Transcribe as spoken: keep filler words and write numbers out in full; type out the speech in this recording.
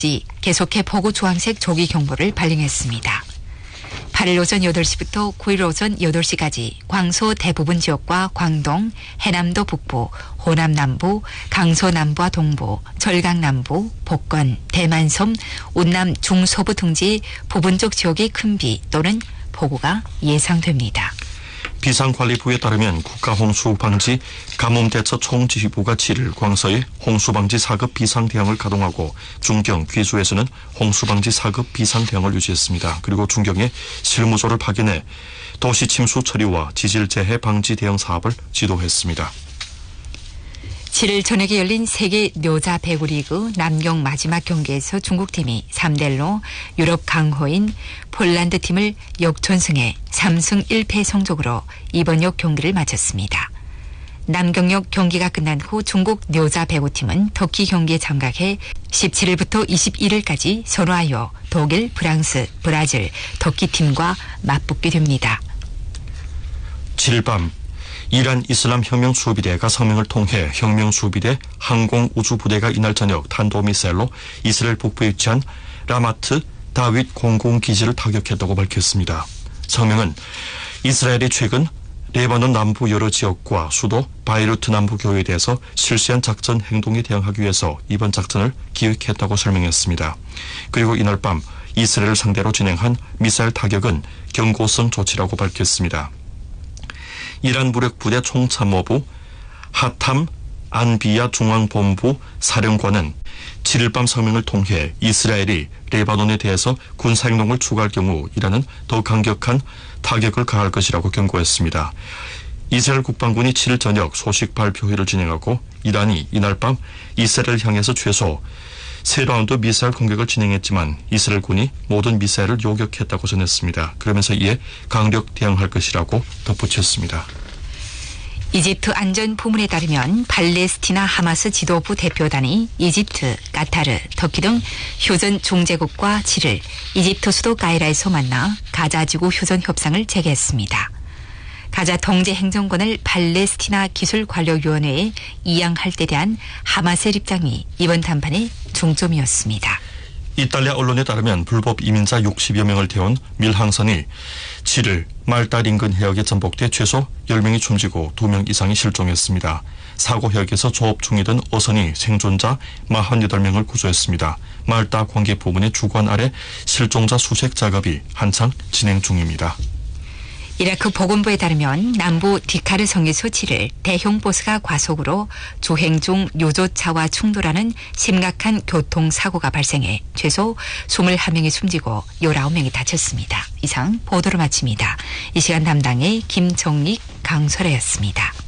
계속해 폭우 주황색 조기 경보를 발령했습니다. 팔일 오전 여덟 시부터 구일 오전 여덟 시까지 광소 대부분 지역과 광동, 해남도 북부, 호남 남부, 강서 남부와 동부, 절강 남부, 복건, 대만섬, 운남 중서부 등지 부분적 지역의 큰 비 또는 폭우가 예상됩니다. 비상관리부에 따르면 국가홍수방지 가뭄대처 총지휘부가 칠일 광서에 홍수방지 사급 비상대응을 가동하고 중경, 귀주에서는 홍수방지 사급 비상대응을 유지했습니다. 그리고 중경에 실무조를 파견해 도시 침수 처리와 지질재해 방지 대응 사업을 지도했습니다. 칠일 저녁에 열린 세계 여자 배구 리그 남경 마지막 경기에서 중국팀이 삼 대 일로 유럽 강호인 폴란드 팀을 역전승해 삼승 일패 성적으로 이번 역 경기를 마쳤습니다. 남경역 경기가 끝난 후 중국 여자 배구팀은 터키 경기에 참가해 십칠일부터 이십일일까지 선호하여 독일, 프랑스, 브라질, 터키 팀과 맞붙게 됩니다. 칠일 밤 이란 이슬람 혁명수비대가 성명을 통해 혁명수비대 항공우주부대가 이날 저녁 탄도미사일로 이스라엘 북부에 위치한 라마트 다윗 공군기지를 타격했다고 밝혔습니다. 성명은 이스라엘이 최근 레바논 남부 여러 지역과 수도 바이루트 남부 교회에 대해서 실시한 작전 행동에 대응하기 위해서 이번 작전을 기획했다고 설명했습니다. 그리고 이날 밤 이스라엘을 상대로 진행한 미사일 타격은 경고성 조치라고 밝혔습니다. 이란 무력부대 총참모부 하탐 안비야 중앙본부 사령관은 칠일 밤 성명을 통해 이스라엘이 레바논에 대해서 군사행동을 추가할 경우 이란은 더 강력한 타격을 가할 것이라고 경고했습니다. 이스라엘 국방군이 칠일 저녁 소식 발표회를 진행하고 이란이 이날 밤 이스라엘을 향해서 최소 세 라운드 미사일 공격을 진행했지만 이스라엘군이 모든 미사일을 요격했다고 전했습니다. 그러면서 이에 강력 대응할 것이라고 덧붙였습니다. 이집트 안전부문에 따르면 팔레스티나 하마스 지도부 대표단이 이집트, 카타르, 터키 등 휴전 중재국과 칠일 이집트 수도 카이라에서 만나 가자지구 휴전 협상을 재개했습니다. 가자 통제 행정권을 팔레스티나 기술관료위원회에 이양할 때 대한 하마스의 입장이 이번談판의 중점이었습니다. 이탈리아 언론에 따르면 불법 이민자 육십여 명을 태운 밀항선이 칠일 말달 인근 해역에 전복돼 최소 열 명이 숨지고 두 명 이상이 실종했습니다. 사고 해역에서 조업 중이던 어선이 생존자 사십팔 명을 구조했습니다. 말다 관계 부분의 주관 아래 실종자 수색 작업이 한창 진행 중입니다. 이라크 보건부에 따르면 남부 디카르 성에서 칠일 대형 버스가 과속으로 주행 중 유조차와 충돌하는 심각한 교통사고가 발생해 최소 이십일 명이 숨지고 십구 명이 다쳤습니다. 이상 보도를 마칩니다. 이 시간 담당의 김정익, 강설혜였습니다.